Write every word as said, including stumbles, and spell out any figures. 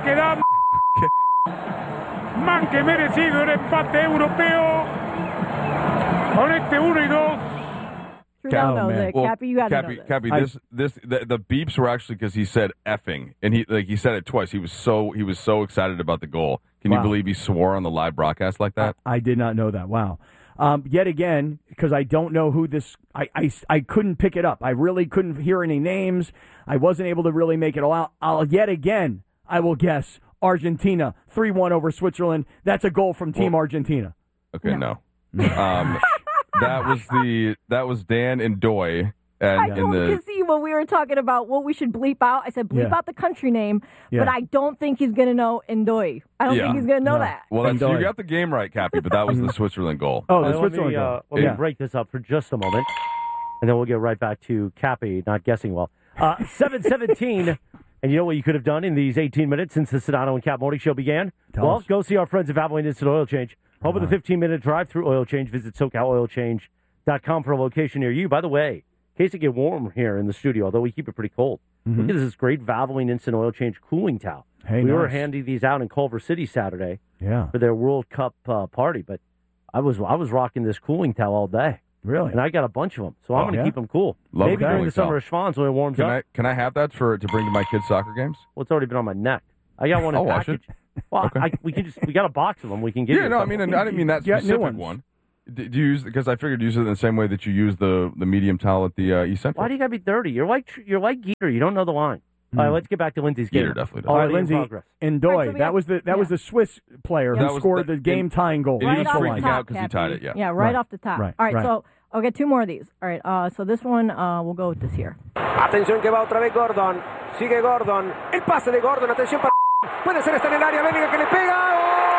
quedando más que merecido el empate europeo con este uno y dos. Trudell knows it. Well, Cappy, you got to Cappy, know this. Cappy, this, this, the, the beeps were actually because he said effing, and he like he said it twice. He was so he was so excited about the goal. Can Wow. you believe he swore on the live broadcast like that? I, I did not know that. Wow. Um, yet again, because I don't know who this, I, I, I couldn't pick it up. I really couldn't hear any names. I wasn't able to really make it all out. I'll yet again, I will guess Argentina three one over Switzerland. That's a goal from Team Well, Argentina. Okay, no. um, that was the that was Dan and Doy. And I in told the Kazee when we were talking about what we should bleep out. I said bleep Yeah. out the country name, Yeah. but I don't think he's going to know Ndoye. I don't Yeah. think he's going to know No. that. well, that's, you Ndoye. got the game right, Cappy, but that was the Switzerland goal. Oh, Uh, the let Switzerland me, uh, goal. let me Yeah. break this up for just a moment, and then we'll get right back to Cappy not guessing well. Uh, seven seventeen, and you know what you could have done in these eighteen minutes since the Sedano and Cap Morning Show began? Tell well, us. go see our friends at Valvoline Instant Oil Change. Home of the fifteen-minute drive-through oil change. Visit socal oil change dot com for a location near you. By the way, in case it get warm here in the studio, although we keep it pretty cold, look at this great Valvoline Instant Oil Change cooling towel. Hey, we were nice. handing these out in Culver City Saturday Yeah. for their World Cup uh, party, but I was I was rocking this cooling towel all day. Really? And I got a bunch of them, so I'm Oh, going to yeah? keep them cool. Love Maybe the during cooling the summer of Schwann's when it warms Can up. I can I have that for to bring to my kids' soccer games? Well, it's already been on my neck. I got one in I'll wash package. it. Well, Okay. I, we can just we got a box of them. We can give Yeah, you. no, I some. mean, I didn't mean that You got new specific ones. one. Do you use because I figured use it in the same way that you use the the medium towel at the uh, East Central. Why do you got to be dirty? You're like you're like Geeter. You don't know the line. All right, let's get back to Lindsay's game. Geeter definitely does. All right, Already in Lindsay progress. and All right, Doy. so we that have- was the that yeah. was the Swiss player That who was scored the- the game tying goal. and he Right was off freaking the top, out 'cause he Cappy. tied it, yeah. Yeah, right, Right. off the top. Right, All right, right. so I'll get two more of these. All right, uh, so this one, uh, we'll go with this here. Atención que va otra vez Gordon. Sigue Gordon. El pase de Gordon. Atención para... Puede ser esta en el área. Bellingham que le pega. ¡Gol!